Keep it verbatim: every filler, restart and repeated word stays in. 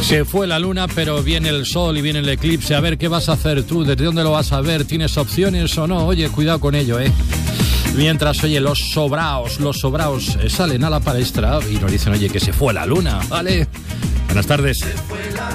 Se fue la luna, pero viene el sol y viene el eclipse. A ver, ¿qué vas a hacer tú? ¿Desde dónde lo vas a ver? ¿Tienes opciones o no? Oye, cuidado con ello, ¿eh? Mientras, oye, los sobraos, los sobraos eh, salen a la palestra y nos dicen, oye, que se fue la luna, ¿vale? Buenas tardes.